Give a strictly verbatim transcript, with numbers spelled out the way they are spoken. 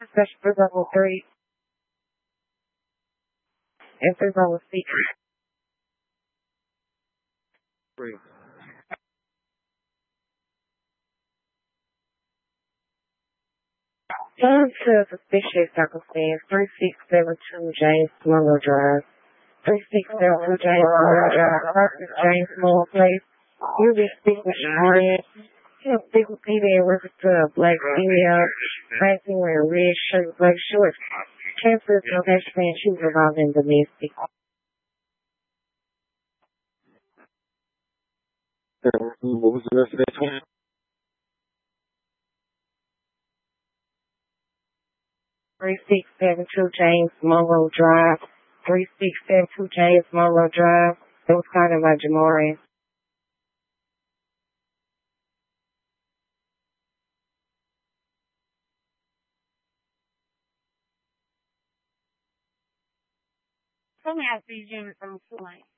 Especially for level three. And for level six. Three. Due to suspicious circumstance, three six seven two James Monroe Drive. three six seven two James Monroe Drive. Apartment James Monroe Place. You'll be speaking with Sharon. He'll speak with P D in reference to a black female, passing wearing red shirt, black shorts. Campus location saying she was involved in domestic. What was the rest of that time? three six seven two James Monroe Drive. three six seven two James Monroe Drive. It was called by Jamari. Some have these units on the floor.